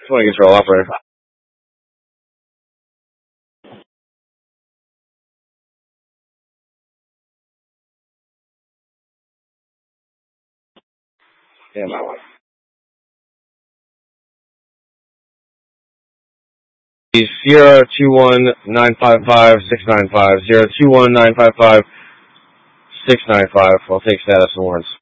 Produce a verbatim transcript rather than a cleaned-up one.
twenty control operator. Yeah, my wife. Zero two one nine five five six nine five zero two one nine five five six nine five. I'll take status and warrants.